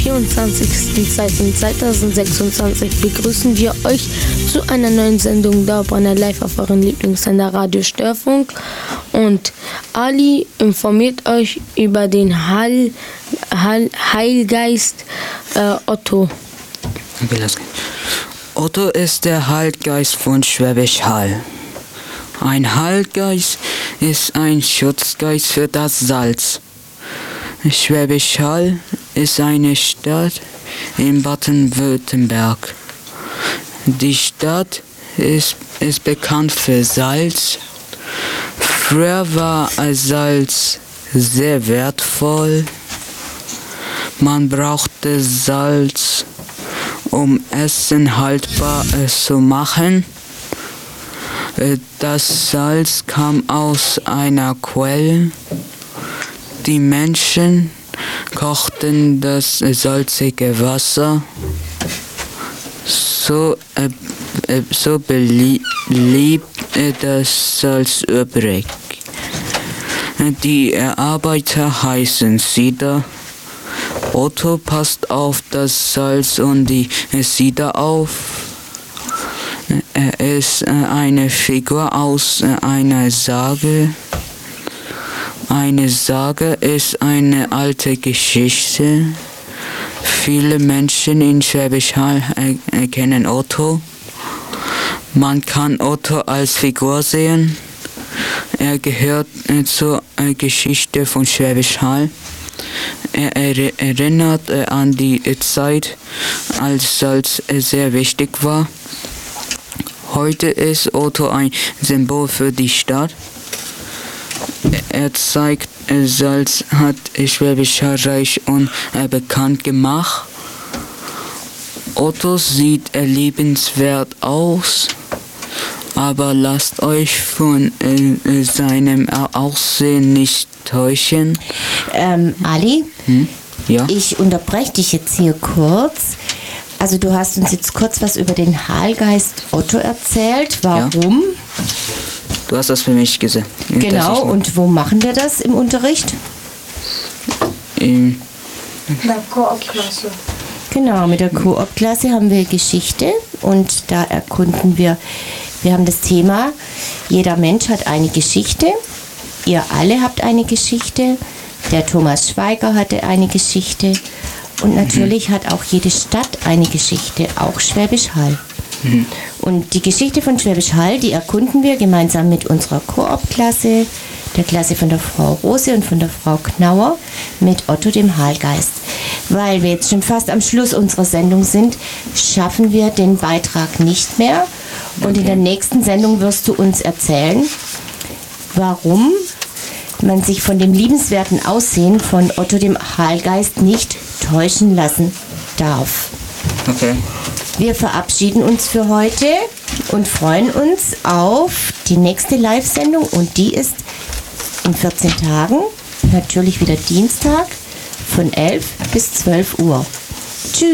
24.02.2026 begrüßen wir euch zu einer neuen Sendung Dauerbrenner live auf euren Lieblingssender Radio Störfunk. Und Ali informiert euch über den Heilgeist Otto. Okay, los geht's. Otto ist der Heilgeist von Schwäbisch Hall. Ein Heilgeist ist ein Schutzgeist für das Salz. Schwäbisch Hall ist eine Stadt in Baden-Württemberg. Die Stadt ist bekannt für Salz. Früher war Salz sehr wertvoll. Man brauchte Salz, um Essen haltbar zu machen. Das Salz kam aus einer Quelle. Die Menschen kochten das salzige Wasser. So blieb das Salz übrig. Die Arbeiter heißen Sieder. Otto passt auf das Salz und die Sieder auf. Er ist eine Figur aus einer Sage. Eine Sage ist eine alte Geschichte. Viele Menschen in Schwäbisch Hall kennen Otto. Man kann Otto als Figur sehen. Er gehört zur Geschichte von Schwäbisch Hall. Er erinnert an die Zeit, als Salz sehr wichtig war. Heute ist Otto ein Symbol für die Stadt. Er zeigt, Salz hat Schwäbisch Hall reich und bekannt gemacht. Otto sieht liebenswert aus, aber lasst euch von seinem Aussehen nicht täuschen. Ali, Ja? ich unterbreche dich jetzt hier kurz. Also du hast uns jetzt kurz was über den Heilgeist Otto erzählt. Warum? Ja. Du hast das für mich gesehen. Genau, und wo machen wir das im Unterricht? In der Koop-Klasse. Genau, mit der Koop-Klasse haben wir Geschichte und da erkunden wir haben das Thema, jeder Mensch hat eine Geschichte, ihr alle habt eine Geschichte, der Thomas Schweiger hatte eine Geschichte und natürlich hat auch jede Stadt eine Geschichte, auch Schwäbisch Hall. Und die Geschichte von Schwäbisch Hall, die erkunden wir gemeinsam mit unserer Koop-Klasse, der Klasse von der Frau Rose und von der Frau Knauer mit Otto dem Heilgeist. Weil wir jetzt schon fast am Schluss unserer Sendung sind, schaffen wir den Beitrag nicht mehr. Und in der nächsten Sendung wirst du uns erzählen, warum man sich von dem liebenswerten Aussehen von Otto dem Heilgeist nicht täuschen lassen darf. Okay. Wir verabschieden uns für heute und freuen uns auf die nächste Live-Sendung und die ist in 14 Tagen, natürlich wieder Dienstag, von 11 bis 12 Uhr. Tschüss.